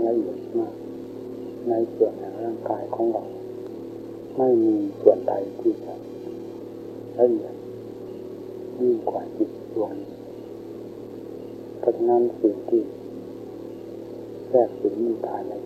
ละเอียดมากในส่วนแห่งร่างกายของเราไม่มีส่วนใดที่จะละเอียดยิ่งกว่าจิตดวงนี้เพราะฉะนั้นสิ่งที่แทรกสิงอยู่ภายใน